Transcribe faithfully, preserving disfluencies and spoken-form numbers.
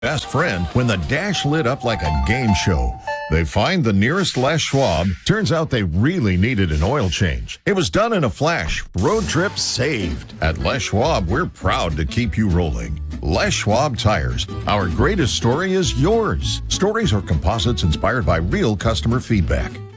best friend when the dash lit up like a game show. They find the nearest Les Schwab. Turns out they really needed an oil change. It was done in a flash. Road trip saved. At Les Schwab, we're proud to keep you rolling. Les Schwab Tires. Our greatest story is yours. Stories are composites inspired by real customer feedback.